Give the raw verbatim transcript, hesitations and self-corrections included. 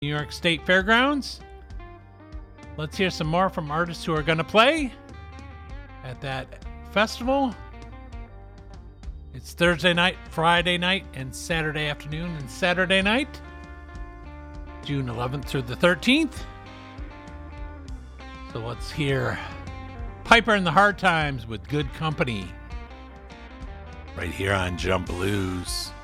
New York State Fairgrounds. Let's hear some more from artists who are going to play at that festival. It's Thursday night, Friday night, and Saturday afternoon and Saturday night, June eleventh through the thirteenth. So let's hear Piper and the Hard Times with Good Company right here on Jump Blues.